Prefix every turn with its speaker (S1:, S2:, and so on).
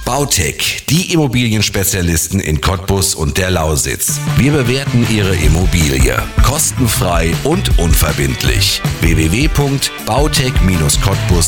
S1: Bautec, die Immobilienspezialisten in Cottbus und der Lausitz. Wir bewerten Ihre Immobilie kostenfrei und unverbindlich. www.bautec-cottbus